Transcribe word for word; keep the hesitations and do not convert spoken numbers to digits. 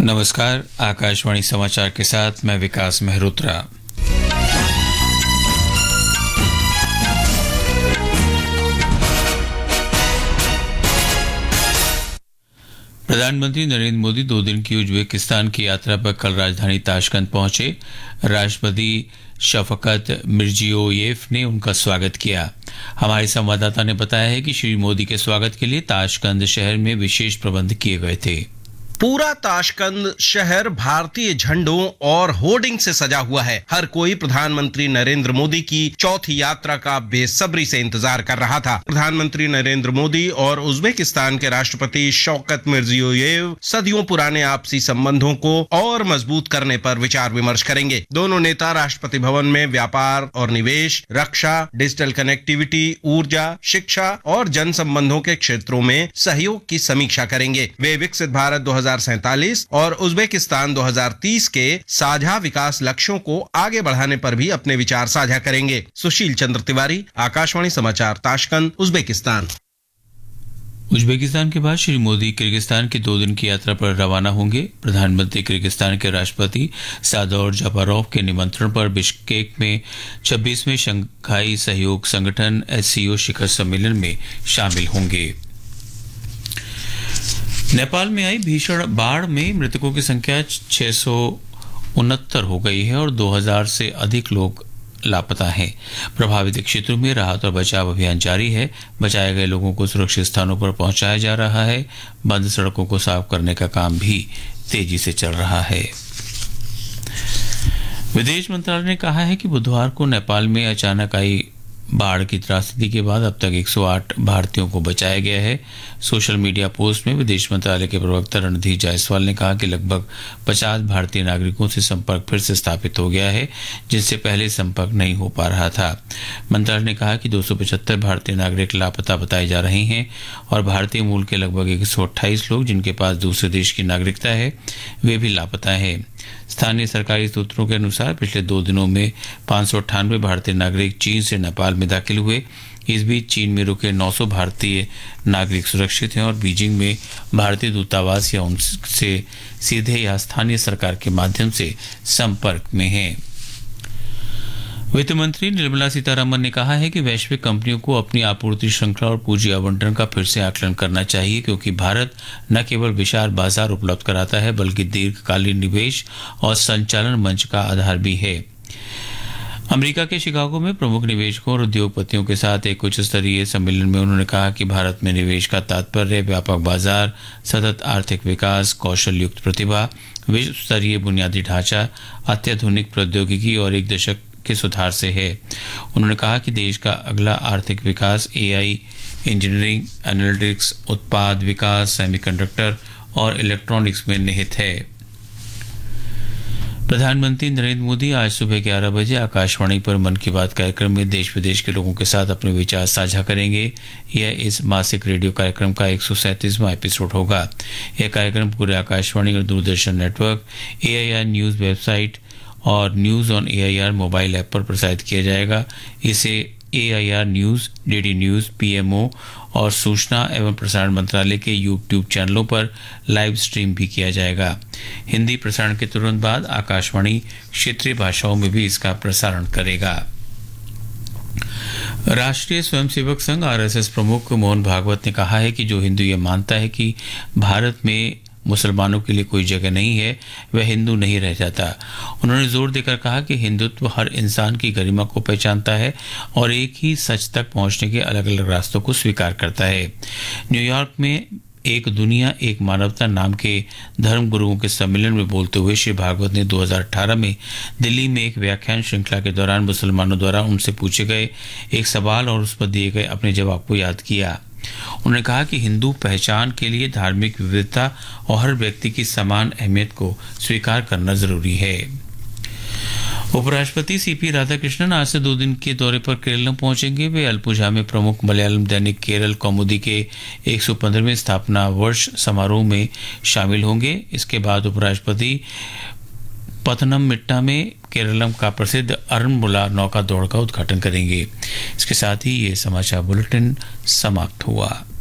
नमस्कार, आकाशवाणी समाचार के साथ मैं विकास मेहरोत्रा। प्रधानमंत्री नरेंद्र मोदी दो दिन की उज्बेकिस्तान की यात्रा पर कल राजधानी ताशकंद पहुंचे। राष्ट्रपति शफकत मिर्जियोयेव ने उनका स्वागत किया। हमारे संवाददाता ने बताया है कि श्री मोदी के स्वागत के लिए ताशकंद शहर में विशेष प्रबंध किए गए थे। पूरा ताशकंद शहर भारतीय झंडों और होर्डिंग से सजा हुआ है। हर कोई प्रधानमंत्री नरेंद्र मोदी की चौथी यात्रा का बेसब्री से इंतजार कर रहा था। प्रधानमंत्री नरेंद्र मोदी और उज्बेकिस्तान के राष्ट्रपति शौकत मिर्जियोयेव सदियों पुराने आपसी संबंधों को और मजबूत करने पर विचार विमर्श करेंगे। दोनों नेता राष्ट्रपति भवन में व्यापार और निवेश, रक्षा, डिजिटल कनेक्टिविटी, ऊर्जा, शिक्षा और जन संबंधों के क्षेत्रों में सहयोग की समीक्षा करेंगे। वे विकसित भारत दो हजार सैंतालीस और उज्बेकिस्तान दो हजार तीस के साझा विकास लक्ष्यों को आगे बढ़ाने पर भी अपने विचार साझा करेंगे। सुशील चंद्र तिवारी, आकाशवाणी समाचार, ताशकंद, उज्बेकिस्तान। उज्बेकिस्तान के बाद श्री मोदी किर्गिस्तान की दो दिन की यात्रा पर रवाना होंगे। प्रधानमंत्री किर्गिस्तान के राष्ट्रपति सादौर जापारोव के निमंत्रण पर बिश्केक में छब्बीसवें शंघाई सहयोग संगठन एस सी ओ शिखर सम्मेलन में शामिल होंगे। नेपाल में आई भीषण बाढ़ में मृतकों की संख्या छह सौ उनहत्तर हो गई है और दो हज़ार से अधिक लोग लापता हैं। प्रभावित क्षेत्रों में राहत और बचाव अभियान जारी है। बचाए गए लोगों को सुरक्षित स्थानों पर पहुंचाया जा रहा है। बंद सड़कों को साफ करने का काम भी तेजी से चल रहा है। विदेश मंत्रालय ने कहा है कि बुधवार को नेपाल में अचानक आई बाढ़ की त्रासदी के बाद अब तक एक सौ आठ भारतीयों को बचाया गया है। सोशल मीडिया पोस्ट में विदेश मंत्रालय के प्रवक्ता रणधीर जायसवाल ने कहा कि लगभग पचास भारतीय नागरिकों से संपर्क फिर से स्थापित हो गया है, जिनसे पहले संपर्क नहीं हो पा रहा था। मंत्रालय ने कहा कि दो सौ पचहत्तर भारतीय नागरिक लापता बताए जा रहे हैं और भारतीय मूल के लगभग एक सौ अट्ठाईस लोग जिनके पास दूसरे देश की नागरिकता है वे भी लापता है। स्थानीय सरकारी सूत्रों के अनुसार पिछले दो दिनों में पाँच सौ अट्ठानवे भारतीय नागरिक चीन से नेपाल में दाखिल हुए। इस बीच चीन में रुके नौ सौ भारतीय नागरिक सुरक्षित हैं और बीजिंग में भारतीय दूतावास या उनसे सीधे या स्थानीय सरकार के माध्यम से संपर्क में हैं। वित्त मंत्री निर्मला सीतारमण ने कहा है कि वैश्विक कंपनियों को अपनी आपूर्ति श्रृंखला और पूंजी आवंटन का फिर से आकलन करना चाहिए, क्योंकि भारत न केवल विशाल बाजार उपलब्ध कराता है बल्कि दीर्घकालीन निवेश और संचालन मंच का आधार भी है। अमेरिका के शिकागो में प्रमुख निवेशकों और उद्योगपतियों के साथ एक उच्च स्तरीय सम्मेलन में उन्होंने कहा कि भारत में निवेश का तात्पर्य व्यापक बाजार, सतत आर्थिक विकास, कौशल युक्त प्रतिभा, विश्व स्तरीय बुनियादी ढांचा, अत्याधुनिक प्रौद्योगिकी और एक दशक के सुधार से है। उन्होंने कहा कि देश का अगला आर्थिक विकास एआई, इंजीनियरिंग, एनालिटिक्स, उत्पाद विकास, सेमीकंडक्टर और इलेक्ट्रॉनिक्स में निहित है। प्रधानमंत्री नरेंद्र मोदी आज सुबह ग्यारह बजे आकाशवाणी पर मन की बात कार्यक्रम में देश विदेश के लोगों के साथ अपने विचार साझा करेंगे। यह इस मासिक रेडियो कार्यक्रम का एक सौ सैंतीसवां एपिसोड होगा। यह कार्यक्रम पूरे आकाशवाणी और Doordarshan network, AIR news website और news on AIR mobile app पर प्रसारित किया जाएगा। इसे AIR news, DD news, PMO और सूचना एवं प्रसारण मंत्रालय के यूट्यूब चैनलों पर लाइव स्ट्रीम भी किया जाएगा। हिंदी प्रसारण के तुरंत बाद आकाशवाणी क्षेत्रीय भाषाओं में भी इसका प्रसारण करेगा। राष्ट्रीय स्वयंसेवक संघ आरएसएस प्रमुख मोहन भागवत ने कहा है कि जो हिंदू ये मानता है कि भारत में मुसलमानों के लिए कोई जगह नहीं है, वह हिंदू नहीं रह जाता। उन्होंने जोर देकर कहा कि हिंदुत्व हर इंसान की गरिमा को पहचानता है और एक ही सच तक पहुंचने के अलग अलग रास्तों को स्वीकार करता है। न्यूयॉर्क में एक दुनिया एक मानवता नाम के धर्म गुरुओं के सम्मेलन में बोलते हुए श्री भागवत ने दो हज़ार अठारह में दिल्ली में एक व्याख्यान श्रृंखला के दौरान मुसलमानों द्वारा उनसे पूछे गए एक सवाल और उस पर दिए गए अपने जवाब को याद किया। उन्होंने कहा कि हिंदू पहचान के लिए धार्मिक विविधता और हर व्यक्ति की समान अहमियत को स्वीकार करना जरूरी है। उपराष्ट्रपति सीपी राधाकृष्णन आज से दो दिन के दौरे पर केरलम पहुंचेंगे। वे अलपुझा में प्रमुख मलयालम दैनिक केरल कौमुदी के एक सौ पंद्रहवें स्थापना वर्ष समारोह में शामिल होंगे। इसके बाद उपराष्ट्रपति पथनमथिट्टा में केरलम का प्रसिद्ध अरनमुला नौका दौड़ का उद्घाटन करेंगे। इसके साथ ही ये समाचार बुलेटिन समाप्त हुआ।